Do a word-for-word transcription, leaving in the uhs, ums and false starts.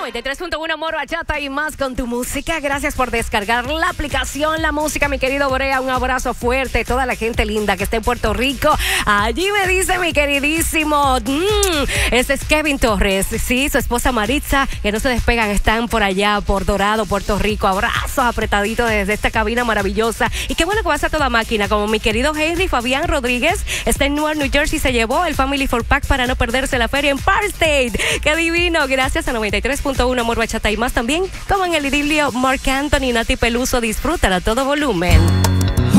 noventa y tres punto uno Amor, Bachata y más con tu música. Gracias por descargar la aplicación La Música, mi querido Borea. Un abrazo fuerte. Toda la gente linda que está en Puerto Rico. Allí me dice mi queridísimo. Mmm, ese es Kevin Torres. Sí, su esposa Maritza, que no se despegan. Están por allá, por Dorado, Puerto Rico. Abrazos apretaditos desde esta cabina maravillosa. Y qué bueno que va a ser toda máquina. Como mi querido Henry Fabián Rodríguez está en Newark, New Jersey. Se llevó el Family Four Pack para no perderse la feria en Park State. ¡Qué divino! Gracias a noventa y tres punto uno Amor, Bachata y más también, como en el idilio Marc Anthony, Nati Peluso, disfrútala a todo volumen.